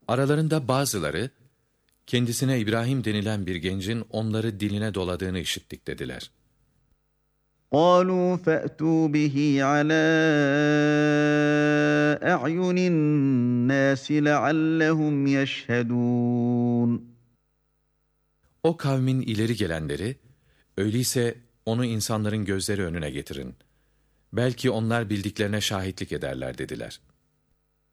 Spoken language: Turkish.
Aralarında bazıları, kendisine İbrahim denilen bir gencin onları diline doladığını işittik dediler. قَالُوا فَأْتُوا بِهِ عَلَىٰ أَعْيُنِ النَّاسِ لَعَلَّهُمْ يَشْهَدُونَ. O kavmin ileri gelenleri, öyleyse onu insanların gözleri önüne getirin. Belki onlar bildiklerine şahitlik ederler dediler.